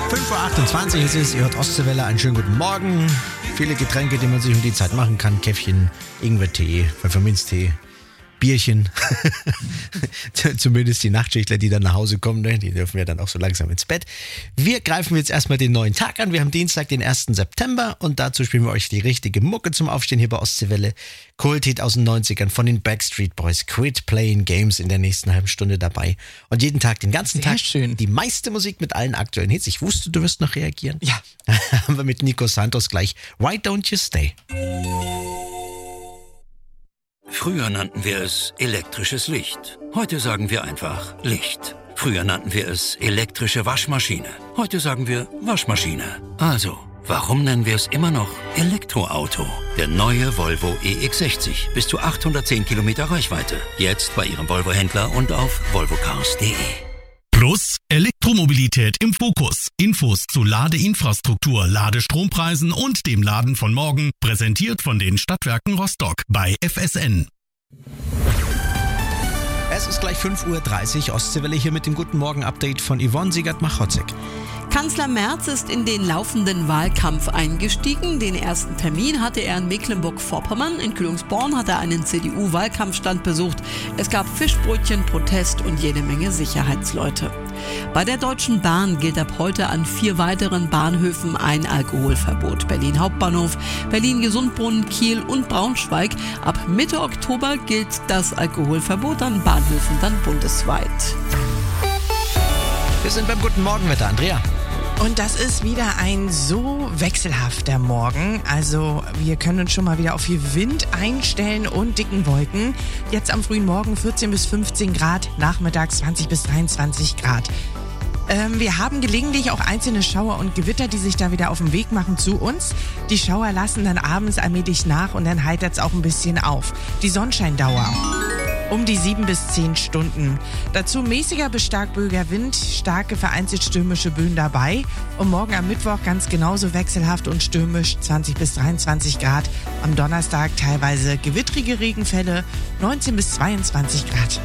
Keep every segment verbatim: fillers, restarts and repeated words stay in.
fünf Uhr achtundzwanzig ist es, ihr hört Ostseewelle, einen schönen guten Morgen. Viele Getränke, die man sich um die Zeit machen kann. Käffchen, Ingwertee, Pfefferminztee, Bierchen. Zumindest die Nachtschichtler, die dann nach Hause kommen, ne? Die dürfen ja dann auch so langsam ins Bett. Wir greifen jetzt erstmal den neuen Tag an. Wir haben Dienstag, den ersten September und dazu spielen wir euch die richtige Mucke zum Aufstehen hier bei Ostseewelle. Kulthit aus den neunzigern von den Backstreet Boys. Quit Playing Games in der nächsten halben Stunde dabei. Und jeden Tag, den ganzen Sehr Tag, schön. die meiste Musik mit allen aktuellen Hits. Ich wusste, du wirst noch reagieren. Ja. Haben wir mit Nico Santos gleich. Why Don't You Stay? Früher nannten wir es elektrisches Licht. Heute sagen wir einfach Licht. Früher nannten wir es elektrische Waschmaschine. Heute sagen wir Waschmaschine. Also, warum nennen wir es immer noch Elektroauto? Der neue Volvo E X sechzig. Bis zu achthundertzehn Kilometer Reichweite. Jetzt bei Ihrem Volvo-Händler und auf volvocars punkt de. Plus Elektromobilität im Fokus. Infos zu Ladeinfrastruktur, Ladestrompreisen und dem Laden von morgen. Präsentiert von den Stadtwerken Rostock bei F S N. Es ist gleich fünf Uhr dreißig. Ostseewelle hier mit dem Guten Morgen-Update von Yvonne Siegert-Machotzek. Kanzler Merz ist in den laufenden Wahlkampf eingestiegen. Den ersten Termin hatte er in Mecklenburg-Vorpommern. In Kühlungsborn hat er einen C D U-Wahlkampfstand besucht. Es gab Fischbrötchen, Protest und jede Menge Sicherheitsleute. Bei der Deutschen Bahn gilt ab heute an vier weiteren Bahnhöfen ein Alkoholverbot. Berlin Hauptbahnhof, Berlin Gesundbrunnen, Kiel und Braunschweig. Ab Mitte Oktober gilt das Alkoholverbot an Bahnhöfen dann bundesweit. Wir sind beim Guten Morgenwetter, Andrea. Und das ist wieder ein so wechselhafter Morgen. Also wir können uns schon mal wieder auf viel Wind einstellen und dicken Wolken. Jetzt am frühen Morgen vierzehn bis fünfzehn Grad, nachmittags zwanzig bis dreiundzwanzig Grad. Ähm, wir haben gelegentlich auch einzelne Schauer und Gewitter, die sich da wieder auf den Weg machen zu uns. Die Schauer lassen dann abends allmählich nach und dann heitert es auch ein bisschen auf. Die Sonnenscheindauer um die sieben bis zehn Stunden. Dazu mäßiger bis stark böiger Wind, starke vereinzelt stürmische Böen dabei. Und morgen am Mittwoch ganz genauso wechselhaft und stürmisch, zwanzig bis dreiundzwanzig Grad. Am Donnerstag teilweise gewittrige Regenfälle, neunzehn bis zweiundzwanzig Grad.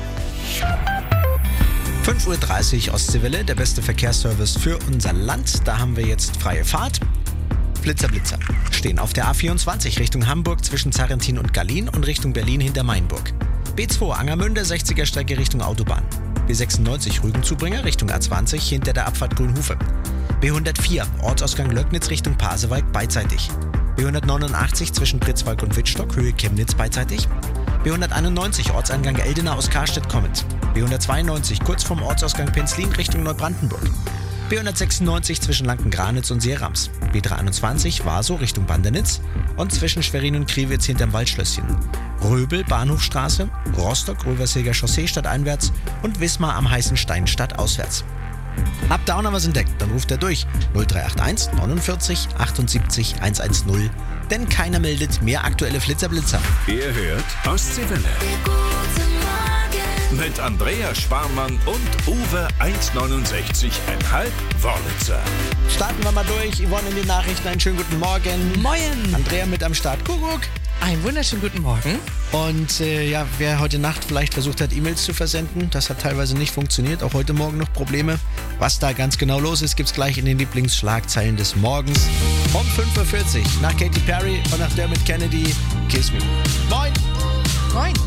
fünf Uhr dreißig Ostseewelle, der beste Verkehrsservice für unser Land. Da haben wir jetzt freie Fahrt. Blitzer, Blitzer. Stehen auf der A vierundzwanzig Richtung Hamburg zwischen Zarrentin und Gallien und Richtung Berlin hinter Mainburg. B zwei Angermünde, sechziger Strecke Richtung Autobahn. B sechsundneunzig Rügenzubringer Richtung A zwanzig hinter der Abfahrt Grünhufe. B hundertvier Ortsausgang Löcknitz Richtung Pasewalk beidseitig. B hundertneunundachtzig zwischen Pritzwalk und Wittstock Höhe Chemnitz beidseitig. B hunderteinundneunzig Ortseingang Eldena aus Karstedt kommend. B hundertzweiundneunzig kurz vorm Ortsausgang Penzlin Richtung Neubrandenburg. B hundertsechsundneunzig zwischen Lanken-Granitz und Seerams. B dreihunderteinundzwanzig Warsow Richtung Bandernitz und zwischen Schwerin und Kriwitz hinterm Waldschlösschen. Röbel Bahnhofstraße, Rostock Röversilger Chaussee stadteinwärts und Wismar am Heißen Stein stadtauswärts. Habt ihr auch noch was entdeckt? Dann ruft er durch null drei acht eins neunundvierzig achtundsiebzig hundertzehn. Denn keiner meldet mehr aktuelle Flitzerblitzer. Ihr hört Ostseewelle. Mit Andrea Sparmann und Uwe eins neunundsechzig Komma fünf Wörlitzer. Starten wir mal durch. Yvonne in den Nachrichten. Einen schönen guten Morgen. Moin. Andrea mit am Start. Kuckuck. Einen wunderschönen guten Morgen. Und äh, ja, wer heute Nacht vielleicht versucht hat, E-Mails zu versenden, das hat teilweise nicht funktioniert. Auch heute Morgen noch Probleme. Was da ganz genau los ist, gibt's gleich in den Lieblingsschlagzeilen des Morgens. Um fünf Uhr vierzig nach Katy Perry und nach Dermot Kennedy. Kiss Me. Moin. Moin.